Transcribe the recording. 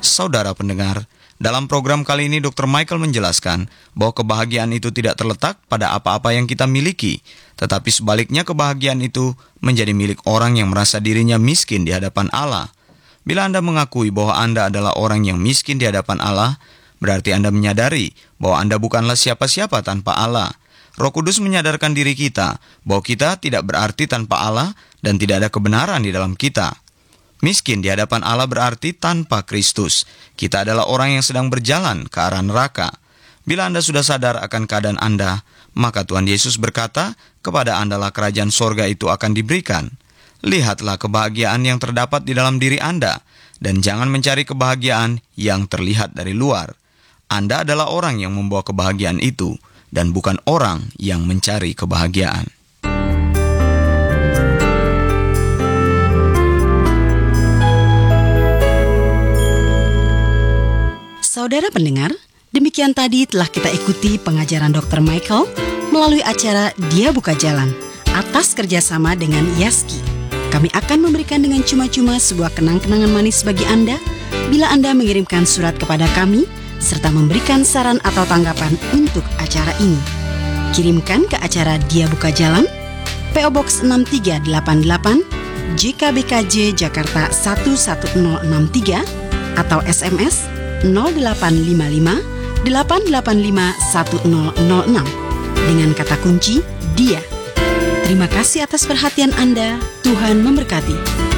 Saudara pendengar, dalam program kali ini Dr. Michael menjelaskan bahwa kebahagiaan itu tidak terletak pada apa-apa yang kita miliki, tetapi sebaliknya kebahagiaan itu menjadi milik orang yang merasa dirinya miskin di hadapan Allah. Bila Anda mengakui bahwa Anda adalah orang yang miskin di hadapan Allah, berarti Anda menyadari bahwa Anda bukanlah siapa-siapa tanpa Allah. Roh Kudus menyadarkan diri kita bahwa kita tidak berarti tanpa Allah dan tidak ada kebenaran di dalam kita. Miskin di hadapan Allah berarti tanpa Kristus. Kita adalah orang yang sedang berjalan ke arah neraka. Bila Anda sudah sadar akan keadaan Anda, maka Tuhan Yesus berkata, kepada Anda lah kerajaan sorga itu akan diberikan. Lihatlah kebahagiaan yang terdapat di dalam diri Anda, dan jangan mencari kebahagiaan yang terlihat dari luar. Anda adalah orang yang membawa kebahagiaan itu, dan bukan orang yang mencari kebahagiaan. Saudara pendengar, demikian tadi telah kita ikuti pengajaran Dr. Michael melalui acara Dia Buka Jalan atas kerjasama dengan Yaski. Kami akan memberikan dengan cuma-cuma sebuah kenang-kenangan manis bagi Anda bila Anda mengirimkan surat kepada kami serta memberikan saran atau tanggapan untuk acara ini. Kirimkan ke acara Dia Buka Jalan, PO Box 6388, JKBKJ Jakarta 11063, atau SMS 0855 885 1006 dengan kata kunci Dia. Terima kasih atas perhatian Anda. Tuhan memberkati.